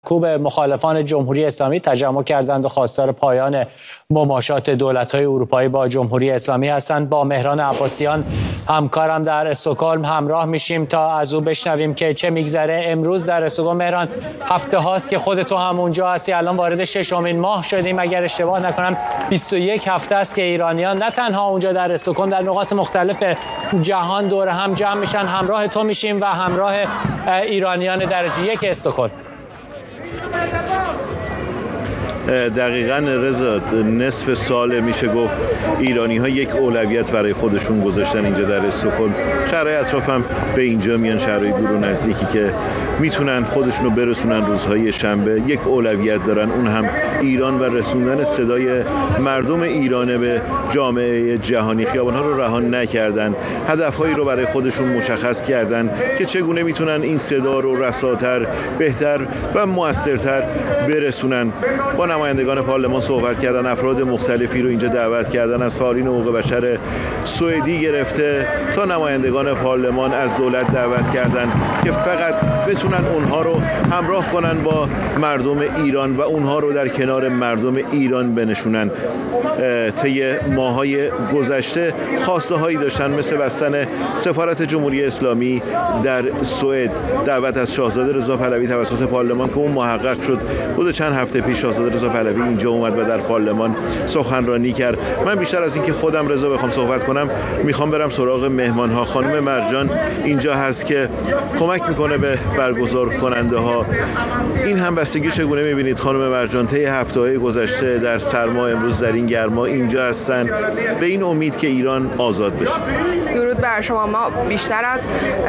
کوب مخالفان جمهوری اسلامی تجمع کردند و خواستار پایان مماشات دولت‌های اروپایی با جمهوری اسلامی هستند. با مهران عباسیان همکارم در استکهلم همراه میشیم تا از او بشنویم که چه میگذره امروز در استکهلم. مهران، هفته هاست که خودت تو هم اونجا هستی، الان وارد ششمین ماه شدیم اگر اشتباه نکنم. 21 هفته است که ایرانیان نه تنها اونجا در استکهلم، در نقاط مختلف جهان دور هم جمع میشن. همراه تو میشیم و همراه ایرانیان درجه یک استکهلم. دقیقاً رضا، نصف سال میشه گفت ایرانی ها یک اولویت برای خودشون گذاشتن اینجا در استکهلم. شهرهای اطراف هم به اینجا میان، شهرهای دور و نزدیکی که میتونن خودشون رو برسونن روزهای شنبه. یک اولویت دارن، اون هم ایران و رسوندن صدای مردم ایران به جامعه جهانی. خیابان‌ها رو رها نکردن، هدفهایی رو برای خودشون مشخص کردن که چگونه میتونن این صدا رو رساتر، بهتر و موثرتر برسونن. با نمایندگان پارلمان صحبت کردن، افراد مختلفی رو اینجا دعوت کردن، از فعالین حقوق بشر سوئدی گرفته تا نمایندگان پارلمان از دولت دعوت کردن که فقط بتونن اونها رو همراه کنن با مردم ایران و اونها رو در کنار مردم ایران بنشونن. طی ماهای گذشته خواسته هایی داشتن، مثل بستن سفارت جمهوری اسلامی در سوئد. دعوت از شاهزاده رضا پهلوی توسط پارلمان که اون محقق شد. بود چند هفته پیش شاهزاده رضا پهلوی اینجا اومد و در پارلمان سخنرانی کرد. من بیشتر از اینکه خودم رضا بخوام صحبت کنم، میخوام برم سراغ مهمان ها. خانم مرجان اینجا هست که کمک میکنه به برگزار کننده ها. این همبستگی چگونه میبینید خانم مرجان؟ طی هفته‌های گذشته در سرما، امروز در این گرما اینجا هستن به این امید که ایران آزاد بشه. درود بر شما. ما بیشتر از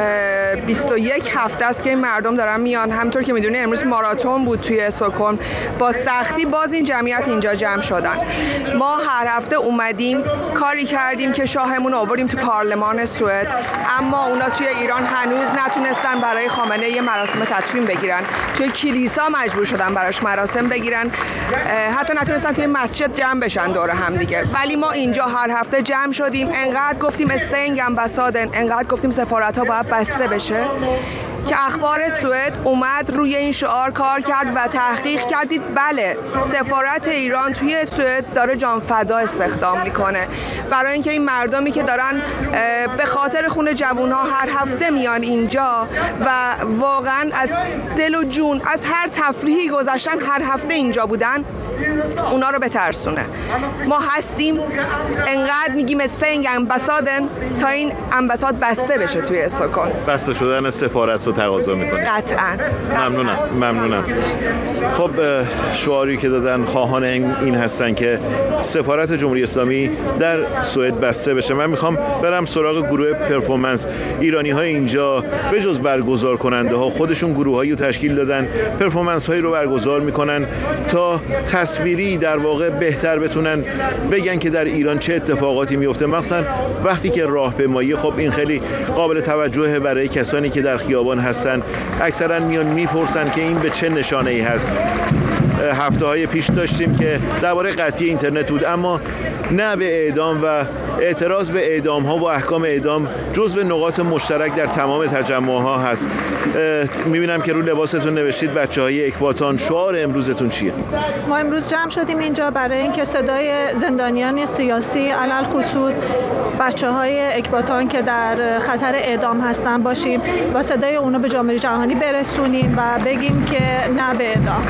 21 هفته است که این مردم دارن میان. همونطور که میدونید امروز ماراتون بود توی استکهلم. با سختی باز این جمعیت اینجا جمع شدن. ما هر هفته اومدیم کاری کردیم که شاهمون آوردیم تو پارلمان سوئد، اما اونا توی ایران هنوز نتونستن برای خامنه یه مراسم تدفین بگیرن. توی کلیسا مجبور شدن براش مراسم بگیرن، حتی نتونستن توی مسجد جمع بشن دور هم دیگه. ولی ما اینجا هر هفته جمع شدیم، انقدر گفتیم استینگ امباسادن، انقدر گفتیم سفارت‌ها باید بسته بشه که اخبار سوئد اومد روی این شعار کار کرد و تحقیق کردید. بله، سفارت ایران توی سوئد داره جان فدا استخدام میکنه برای اینکه این مردمی که دارن به خاطر خون جوانها هر هفته میان اینجا و واقعا از دل و جون از هر تفریحی گذاشتن هر هفته اینجا بودن، اونا رو بترسونه. ما هستیم، انقدر میگیم استینگ امباسادن تا این امباساد بسته بشه توی استکهلم. بسته شدن سفارت رو تقاضا میکنه. قطعاً. ممنونم. خب شعاری که دادن خواهان این هستن که سفارت جمهوری اسلامی در سوئد بسته بشه. من میخوام برم سراغ گروه پرفورمنس. ایرانی های اینجا به جز برگزار کننده ها خودشون گروهایی رو تشکیل دادن، پرفورمنس هایی رو برگزار میکنن تا تصویری در واقع بهتر بتونن بگن که در ایران چه اتفاقاتی میفته. مثلا وقتی که راهپیمایی، خب این خیلی قابل توجهه برای کسانی که در خیابان هستن، اکثرا میان میپرسن که این به چه نشانه‌ای هست. هفته‌های پیش داشتیم که درباره قطعی اینترنت بود، اما نه به اعدام و اعتراض به اعدام‌ها و احکام اعدام جزو نقاط مشترک در تمام تجمع‌ها هست. می‌بینم که رو لباستون نوشتید بچه‌های اکباتان. شعار امروزتون چیه؟ ما امروز جمع شدیم اینجا برای اینکه صدای زندانیان سیاسی، علل خصوص بچه‌های اکباتان که در خطر اعدام هستن باشیم و صدای اونا به جامعه جهانی برسونیم و بگیم که نه به اعدام.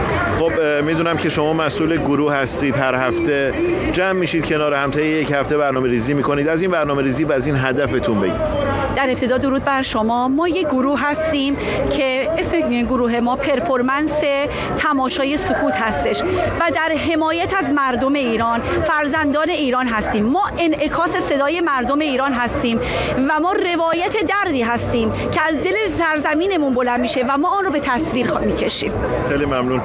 خب میدونم که شما مسئول گروه هستید، هر هفته جمع میشید کنار هم، طی یک هفته برنامه‌ریزی میکنید. از این برنامه‌ریزی و از این هدفتون بگید. در ابتدا درود بر شما. ما یک گروه هستیم که اسم گروه ما پرفورمنس تماشای سکوت هستش و در حمایت از مردم ایران، فرزندان ایران هستیم. ما انعکاس صدای مردم ایران هستیم و ما روایت دردی هستیم که از دل سرزمینمون بلند میشه و ما آن رو به تصویر میکشیم. خیلی ممنون.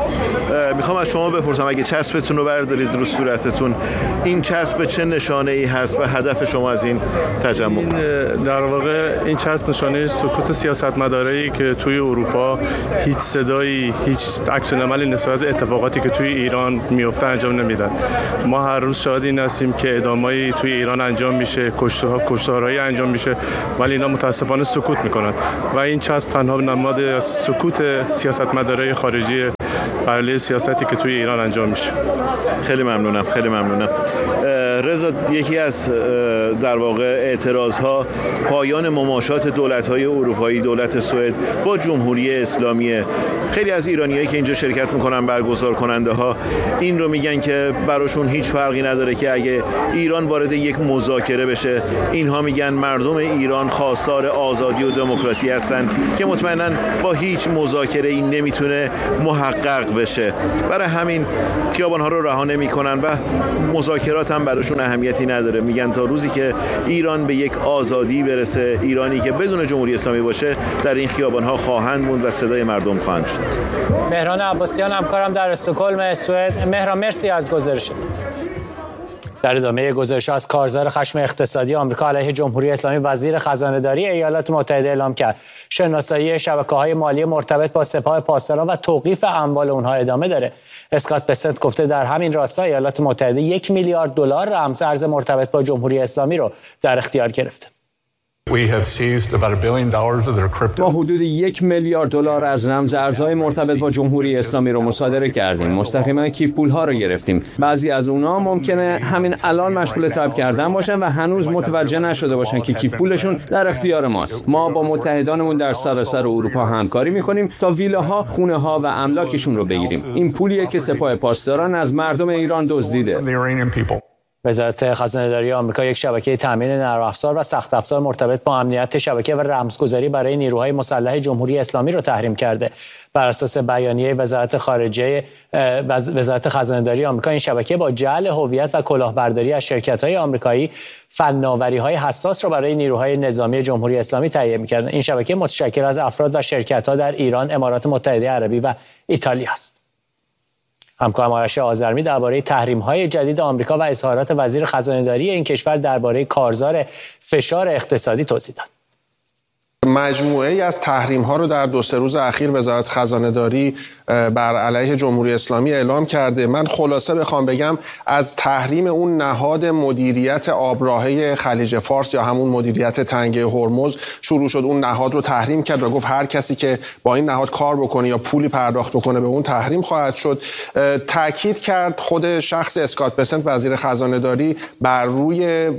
میخوام از شما بپرسم اگه چسبتون رو بردارید رو صورتتون، این چسب چه نشانه‌ای هست و هدف شما از این تجمع؟ در واقع این چسب نشانه سکوت سیاستمدارایی که توی اروپا هیچ صدایی، هیچ عکس العملی نسبت به اتفاقاتی که توی ایران میفته انجام نمیدن. ما هر روز شاهد این هستیم که اعدامایی توی ایران انجام میشه، کشتارهایی انجام میشه، ولی اینا متاسفانه سکوت میکنن و این چسب تنها نماد سکوت سیاستمدارای خارجی بر علیه سیاستی که توی ایران انجام میشه. خیلی ممنونم. رضا، یکی از در واقع اعتراضها پایان مماشات دولت‌های اروپایی، دولت سوئد با جمهوری اسلامی. خیلی از ایرانیایی که اینجا شرکت میکنن، برگزار کننده ها، این رو میگن که براشون هیچ فرقی نداره که اگه ایران وارد یک مذاکره بشه. اینها میگن مردم ایران خواستار آزادی و دموکراسی هستن که مطمئناً با هیچ مذاکره این نمیتونه محقق بشه. برای همین خیابان‌ها رو رها نمی‌کنن و مذاکرات هم براشون اهمیتی نداره. میگن تا روزی که ایران به یک آزادی برسه، ایرانی که بدون جمهوری اسلامی باشه، در این خیابان‌ها خواهند موند و صدای مردم خواهند شد. مهران عباسیان همکارم در استکهلم سوئد. مهران، مرسی از گزارش. در ادامه گزارش از کارزار خشم اقتصادی آمریکا علیه جمهوری اسلامی، وزیر خزانه‌داری ایالات متحده اعلام کرد شناسایی شبکه‌های مالی مرتبط با سپاه پاسداران و توقیف اموال اونها ادامه داره. اسکات بسنت گفته در همین راستا ایالات متحده 1 میلیارد دلار رمزارز مرتبط با جمهوری اسلامی رو در اختیار گرفته. ما حدود 1 میلیارد دلار از رمزارزهای مرتبط با جمهوری اسلامی رو مصادره کردیم. مستقیما کیف پول‌ها رو گرفتیم. بعضی از اونها ممکنه همین الان مشغول تایپ کردن باشن و هنوز متوجه نشده باشن که کیف پولشون در اختیار ماست. ما با متحدانمون در سراسر اروپا همکاری می‌کنیم تا ویلاها، خونه‌ها و املاکشون رو بگیریم. این پولیه که سپاه پاسداران از مردم ایران دزدیده. وزارت خزانه‌داری آمریکا یک شبکه تامین نرم افزار و سخت افزار مرتبط با امنیت شبکه و رمزگذاری برای نیروهای مسلح جمهوری اسلامی را تحریم کرده. بر اساس بیانیه وزارت خزانه‌داری آمریکا، این شبکه با جعل هویت و کلاهبرداری از شرکت‌های آمریکایی فناوری‌های حساس را برای نیروهای نظامی جمهوری اسلامی تهیه می‌کرد. این شبکه متشکل از افراد و شرکت‌ها در ایران، امارات متحده عربی و ایتالیا است. همکارم آرش آذرمی درباره تحریم‌های جدید آمریکا و اظهارات وزیر خزانه‌داری این کشور درباره کارزار فشار اقتصادی توضیح داد. مجموعه از تحریم‌ها رو در 2-3 روز اخیر وزارت خزانه‌داری بر علیه جمهوری اسلامی اعلام کرده. من خلاصه بخوام بگم، از تحریم اون نهاد مدیریت آبراهه خلیج فارس یا همون مدیریت تنگه هرمز شروع شد. اون نهاد رو تحریم کرد و گفت هر کسی که با این نهاد کار بکنه یا پولی پرداخت بکنه به اون تحریم خواهد شد. تاکید کرد خود شخص اسکات بسنت، وزیر خزانه‌داری، بر روی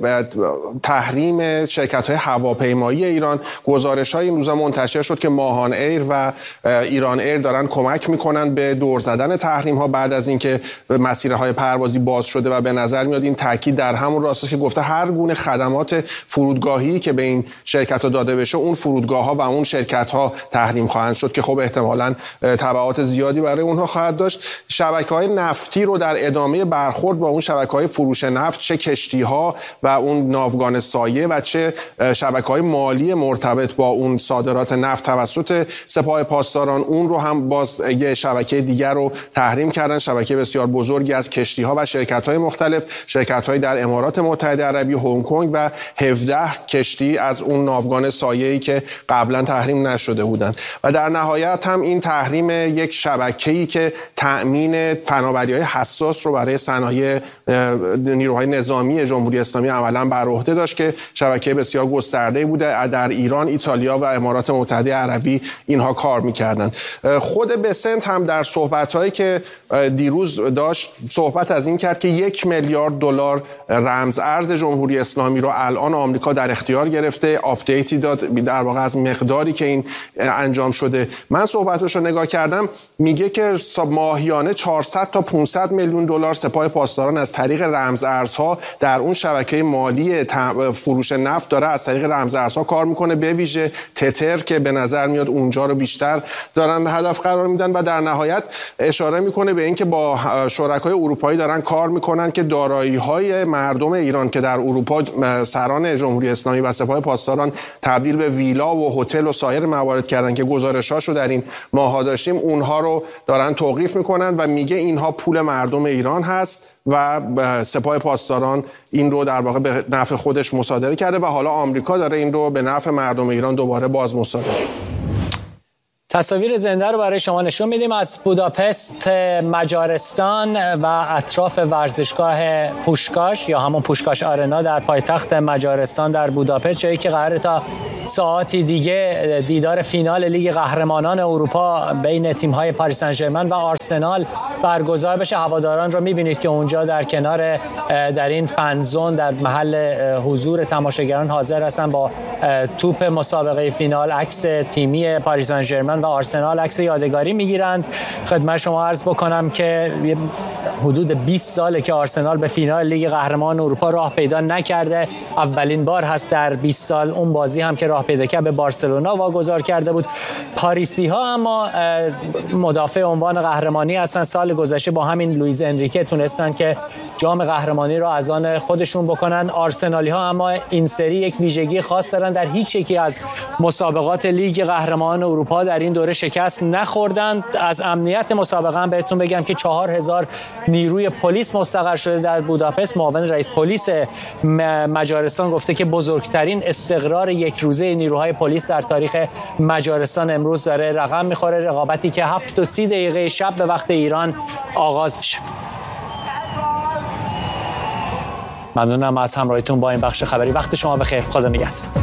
تحریم شرکت‌های هواپیمایی ایران. گزارش‌های این روزا منتشر شد که ماهان ایر و ایران ایر دارن کمک میکنن به دور زدن تحریم ها بعد از اینکه مسیرهای پروازی باز شده و به نظر میاد این تاکید در همون راست که گفته هر گونه خدمات فرودگاهی که به این شرکت ها داده بشه، اون فرودگاه ها و اون شرکت ها تحریم خواهند شد که خب احتمالاً تبعات زیادی برای اونها خواهد داشت. شبکه‌های نفتی رو در ادامه برخورد با اون شبکه‌های فروش نفت، چه کشتی‌ها و اون ناوگان سایه و چه شبکه‌های مالی مرتبط با اون صادرات نفت توسط سپاه پاسداران، اون رو هم باز یه شبکه دیگر رو تحریم کردن. شبکه بسیار بزرگی از کشتی‌ها و شرکت‌های مختلف، شرکت‌های در امارات متحده عربی، هنگ کنگ و 17 کشتی از اون ناوگان سایه‌ای که قبلا تحریم نشده بودند. و در نهایت هم این تحریم یک شبکه‌ای که تأمین فناوری‌های حساس رو برای صنایع نیروهای نظامی جمهوری اسلامی عملاً بر عهده داشت که شبکه بسیار گسترده‌ای بوده. در ایران، ایتالیا و امارات متحده عربی اینها کار می‌کردند. خود بسنت هم در صحبت‌هایی که دیروز داشت صحبت از این کرد که 1 میلیارد دلار رمز ارز جمهوری اسلامی رو الان آمریکا در اختیار گرفته. آپدیتی داد در واقع از مقداری که این انجام شده. من صحبتش رو نگاه کردم، میگه که ماهیانه 400 تا 500 میلیون دلار سپاه پاسداران از طریق رمز ارزها در اون شبکه مالی فروش نفت داره از طریق رمز ارزها کار میکنه. به ویژه خلیج تتر که به نظر میاد اونجا رو بیشتر دارن هدف قرار میدن و در نهایت اشاره میکنه به اینکه با شرکای اروپایی دارن کار میکنن که دارایی‌های مردم ایران که در اروپا سران جمهوری اسلامی و سپاه پاسداران تبدیل به ویلا و هتل و سایر موارد کردن که گزارشاشو در این ماه‌ها داشتیم، اونها رو دارن توقیف میکنن و میگه اینها پول مردم ایران هست و سپاه پاسداران این رو در واقع به نفع خودش مصادره کرده و حالا آمریکا داره این رو به نفع مردم ایران دوباره باز مصادره. تصاویر زنده رو برای شما نشون میدیم از بوداپست مجارستان و اطراف ورزشگاه پوشکاش یا همون پوشکاش آرنا در پایتخت مجارستان در بوداپست، جایی که قراره تا ساعاتی دیگه دیدار فینال لیگ قهرمانان اروپا بین تیم‌های پاریس سن ژرمن و آرسنال برگزار بشه. هواداران رو می‌بینید که اونجا در کنار در این فن زون در محل حضور تماشاگران حاضر هستن با توپ مسابقه فینال عکس تیمی پاریس سن ژرمن و آرسنال عکس یادگاری میگیرند. خدمت شما عرض بکنم که حدود 20 ساله که آرسنال به فینال لیگ قهرمانان اروپا راه پیدا نکرده. اولین بار هست در 20 سال، اون بازی هم که راه پیدا کرد به بارسلونا واگذار کرده بود. پاریسی ها اما مدافع عنوان قهرمانی هستن. سال گذشته با همین لوئیز انریکه تونستن که جام قهرمانی را از آن خودشون بکنن. آرسنالی ها اما این سری یک ویژگی خاص دارن، در هیچ یکی از مسابقات لیگ قهرمانان اروپا در این دوره شکست نخوردند. از امنیت مسابقه هم بهتون بگم که 4000 نیروی پلیس مستقر شده در بوداپست. معاون رئیس پلیس مجارستان گفته که بزرگترین استقرار یک روزه نیروهای پلیس در تاریخ مجارستان امروز داره رقم میخوره. رقابتی که 7:30 شب به وقت ایران آغاز میشه. ممنونم از همراهیتون با این بخش خبری. وقت شما بخیر. خدا نگهدار.